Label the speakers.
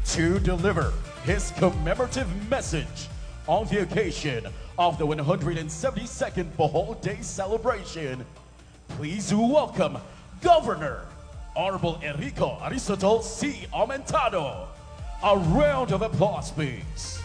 Speaker 1: To deliver his commemorative message on the occasion of the 172nd Bohol Day celebration, please welcome Governor Honorable Enrico Aristotle C. Aumentado. A round of applause, please.